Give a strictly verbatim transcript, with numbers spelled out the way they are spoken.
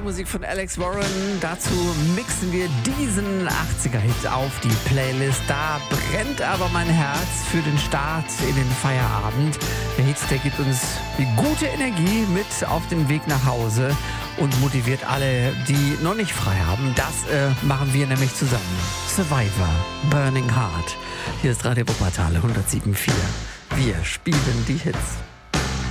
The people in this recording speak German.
Musik von Alex Warren. Dazu mixen wir diesen achtziger-Hit auf die Playlist. Da brennt aber mein Herz für den Start in den Feierabend. Der Hit, der gibt uns die gute Energie mit auf den Weg nach Hause und motiviert alle, die noch nicht frei haben. Das äh, machen wir nämlich zusammen. Survivor, Burning Heart. Hier ist Radio Wuppertal hundertsieben Komma vier. Wir spielen die Hits.